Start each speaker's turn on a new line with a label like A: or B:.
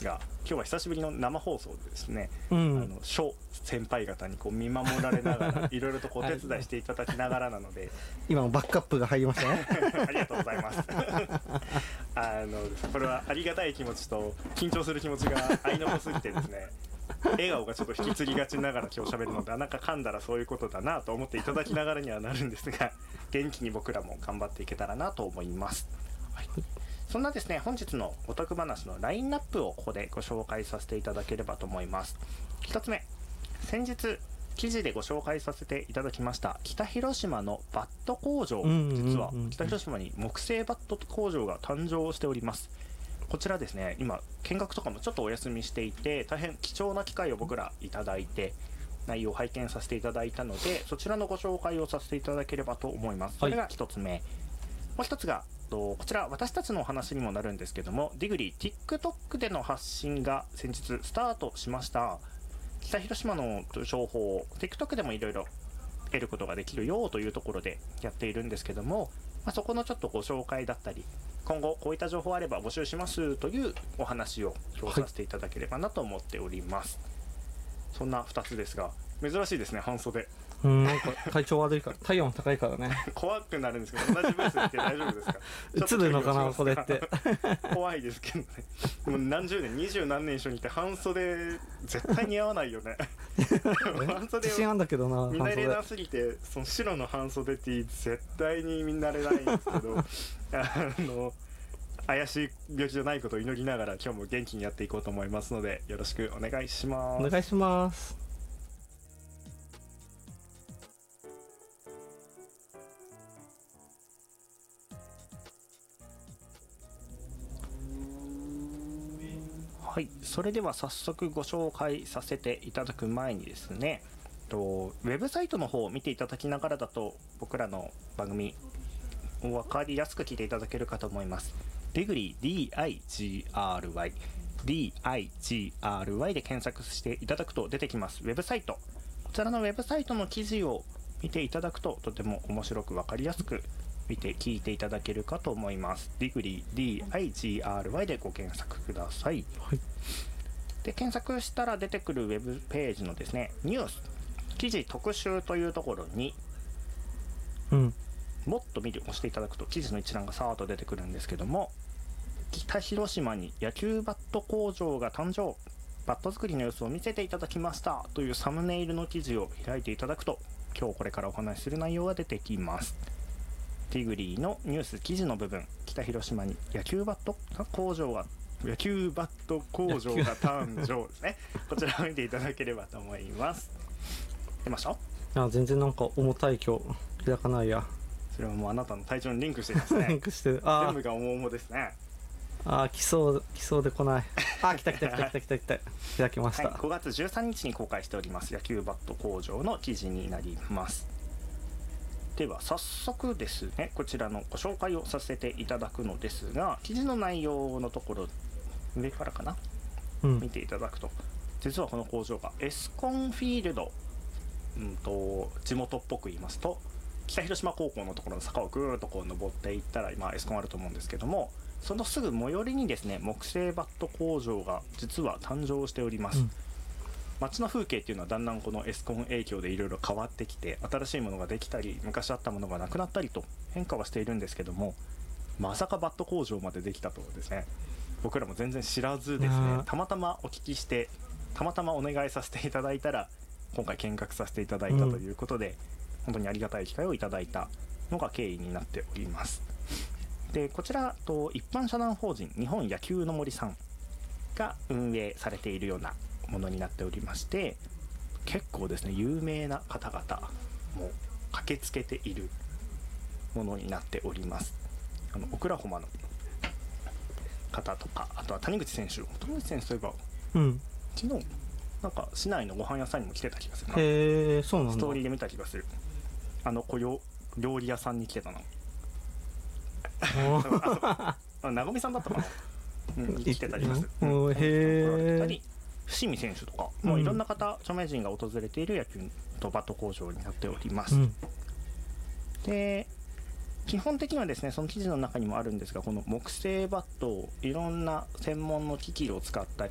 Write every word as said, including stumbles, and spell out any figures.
A: ですが、今日は久しぶりの生放送でですね、
B: うん、
A: あの諸先輩方にこう見守られながらいろいろとお手伝いしていただきながらなので
B: 今もバックアップが入りましたね
A: ありがとうございますあのこれはありがたい気持ちと緊張する気持ちが相残すぎてですね、笑顔がちょっと引き継ぎがちながら今日喋るので、なんか噛んだらそういうことだなと思っていただきながらにはなるんですが、元気に僕らも頑張っていけたらなと思います。はい、そんなですね、本日のお得話のラインナップをここでご紹介させていただければと思います。ひとつめ、先日記事でご紹介させていただきました北広島のバット工場、実は北広島に木製バット工場が誕生しております。こちらですね、今見学とかもちょっとお休みしていて、大変貴重な機会を僕らいただいて内容を拝見させていただいたので、そちらのご紹介をさせていただければと思います。それがひとつめ、はい、もう一つがこちら私たちのお話にもなるんですけども、ディグリー TikTok での発信が先日スタートしました。北広島の情報を TikTok でもいろいろ得ることができるよというところでやっているんですけども、まあ、そこのちょっとご紹介だったり、今後こういった情報あれば募集しますというお話を今日させていただければなと思っております。はい、そんなふたつですが、珍しいですね、半袖。
B: うん、なんか体調悪いから体温高いからね
A: 怖くなるんですけど、同じブースにいて大丈夫ですか？
B: 映るのかなこれって
A: 怖いですけどね。もう何十年二十何年一緒にいて半袖絶対似合わないよね半袖
B: 自信あるんだけどな、
A: 見慣れなすぎて、その白の半袖 T 絶対に見慣れないんですけどあの怪しい病気じゃないことを祈りながら今日も元気にやっていこうと思いますので、よろしくお願いします。
B: お願いします。
A: はい、それでは早速ご紹介させていただく前にですね、とウェブサイトの方を見ていただきながらだと僕らの番組分かりやすく聞いていただけるかと思います。ディグリー ディーアイジーアールワイ ディーアイジーアールワイ で検索していただくと出てきますウェブサイト。こちらのウェブサイトの記事を見ていただくととても面白く分かりやすく見て聞いていただけるかと思います。ディグリー ディーアイジーアールワイ でご検索ください。はい、で検索したら出てくるウェブページのですね、ニュース記事特集というところに、
B: うん、
A: もっと見る押していただくと記事の一覧がさーっと出てくるんですけども、北広島に野球バット工場が誕生、バット作りの様子を見せていただきましたというサムネイルの記事を開いていただくと、今日これからお話しする内容が出てきます。ティグリーのニュース記事の部分、北広島に野球バット工場が野球バット工場が誕生ですねこちらを見ていただければと思います。出ました？
B: あ、全然なんか重たい今日開かないや。
A: それはもうあなたの体調にリンクしていますね
B: リンクしてる。あ、
A: 全部が重々ですね。
B: あ、来そう来そうで来ない。あ、来た来た来た来た来た来た開きました。
A: はい、ごがつじゅうさんにちに公開しております野球バット工場の記事になります。では早速ですね、こちらのご紹介をさせていただくのですが、記事の内容のところ上からかな、うん、見ていただくと、実はこの工場がエスコンフィールド、うんと地元っぽく言いますと北広島高校のところの坂をぐーっとこう登っていったら今エスコンあると思うんですけども、そのすぐ最寄りにですね木製バット工場が実は誕生しております。うん、街の風景っていうのはだんだんこのエスコン影響でいろいろ変わってきて、新しいものができたり昔あったものがなくなったりと変化はしているんですけども、まさかバット工場までできたとですね、僕らも全然知らずですね、たまたまお聞きしてたまたまお願いさせていただいたら今回見学させていただいたということで、うん、本当にありがたい機会をいただいたのが経緯になっております。でこちらと一般社団法人日本野球の森さんが運営されているようなものになっておりまして、結構ですね有名な方々も駆けつけているものになっております。あのオクラホマの方とか、あとは谷口選手谷口選手といえば、うん、昨日なんか市内のご飯屋さんにも来てた気がするな。
B: へー、そうなんだ。
A: ストーリーで見た気がする。あの小料料理屋さんに来てたのああなごみさんだったかな、うん、来てたります。うん、へー、伏見選手とか、うん、もういろんな方著名人が訪れている野球とバット工場になっております。うん、で基本的にはですね、その記事の中にもあるんですが、この木製バットをいろんな専門の機器を使ったり